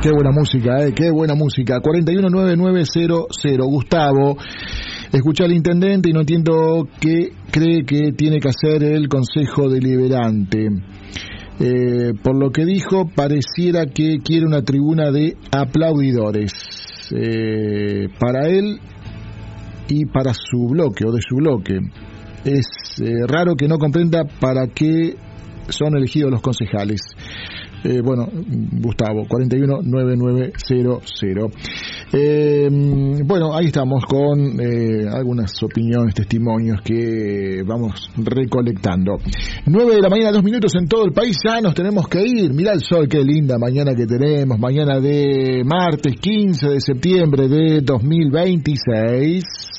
qué buena música, qué buena música. 419900, Gustavo. Escuché al intendente y no entiendo qué cree que tiene que hacer el Consejo Deliberante. Por lo que dijo, pareciera que quiere una tribuna de aplaudidores para él y para su bloque o de su bloque. Es raro que no comprenda para qué son elegidos los concejales. Bueno, Gustavo, 419900. Bueno, ahí estamos con algunas opiniones, testimonios que vamos recolectando. 9 de la mañana, 2 minutos en todo el país, ya nos tenemos que ir. Mirá el sol, qué linda mañana que tenemos, mañana de martes 15 de septiembre de 2026.